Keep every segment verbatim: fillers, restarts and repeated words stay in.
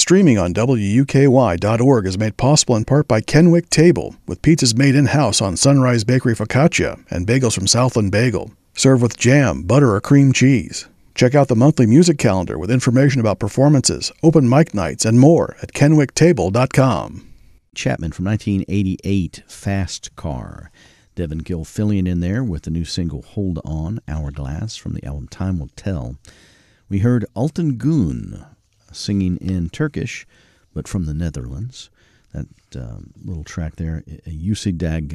streaming on W U K Y dot org is made possible in part by Kenwick Table, with pizzas made in-house on Sunrise Bakery Focaccia and bagels from Southland Bagel. Serve with jam, butter, or cream cheese. Check out the monthly music calendar with information about performances, open mic nights, and more at kenwick table dot com. Chapman from nineteen eighty-eight, Fast Car. Devin Gilfillian in there with the new single Hold On, Hourglass, from the album Time Will Tell. We heard Altan Gün singing in Turkish, but from the Netherlands. That um, little track there, Usidag,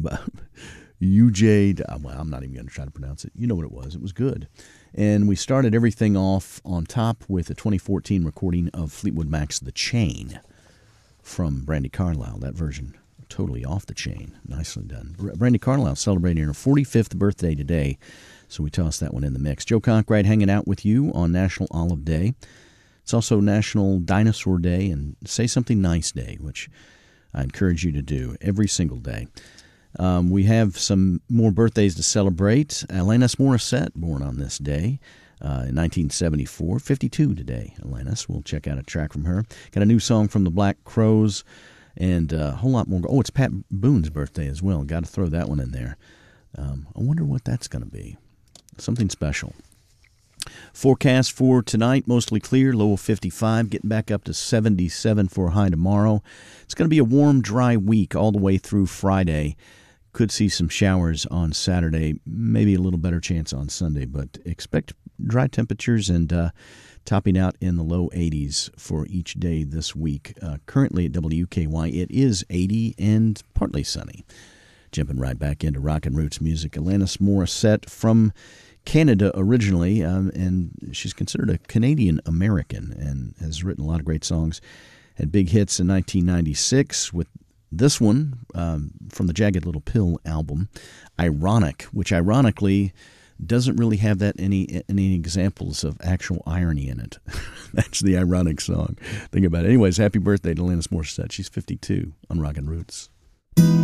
U J, well, I'm not even going to try to pronounce it. You know what it was. It was good. And we started everything off on top with a twenty fourteen recording of Fleetwood Mac's The Chain from Brandi Carlile. That version, totally off the chain. Nicely done. Brandi Carlile celebrating her forty-fifth birthday today, so we tossed that one in the mix. Joe Conkright hanging out with you on National Olive Day. It's also National Dinosaur Day and Say Something Nice Day, which I encourage you to do every single day. Um, we have some more birthdays to celebrate. Alanis Morissette, born on this day uh, in nineteen seventy-four, fifty-two today. Alanis, we'll check out a track from her. Got a new song from the Black Crowes and a whole lot more. Oh, it's Pat Boone's birthday as well. Got to throw that one in there. Um, I wonder what that's going to be. Something special. Forecast for tonight, mostly clear, low of fifty-five, getting back up to seventy-seven for a high tomorrow. It's going to be a warm, dry week all the way through Friday. Could see some showers on Saturday, maybe a little better chance on Sunday, but expect dry temperatures and uh, topping out in the low eighties for each day this week. Uh, currently at W K Y, it is eighty and partly sunny. Jumping right back into rock and roots music, Alanis Morissette from Canada originally, um, and she's considered a Canadian-American and has written a lot of great songs. Had big hits in nineteen ninety-six with this one um, from the Jagged Little Pill album, Ironic, which ironically doesn't really have that any any examples of actual irony in it. That's the ironic song. Think about it. Anyways, happy birthday to Alanis Morissette. She's fifty-two on Rock and Roots.